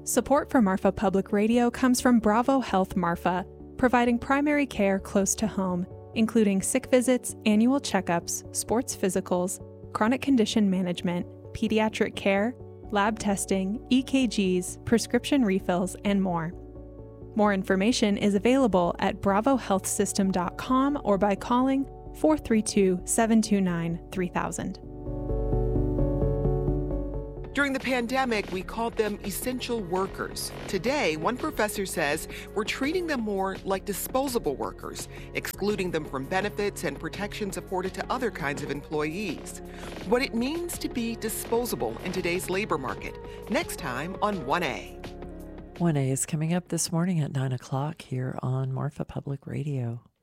Support for Marfa Public Radio comes from Bravo Health Marfa, providing primary care close to home, including sick visits, annual checkups, sports physicals, chronic condition management, pediatric care, lab testing, EKGs, prescription refills, and more. More information is available at bravohealthsystem.com or by calling 432-729-3000. During the pandemic, we called them essential workers. Today, one professor says we're treating them more like disposable workers, excluding them from benefits and protections afforded to other kinds of employees. What it means to be disposable in today's labor market. Next time on 1A. 1A is coming up this morning at 9 o'clock here on Marfa Public Radio.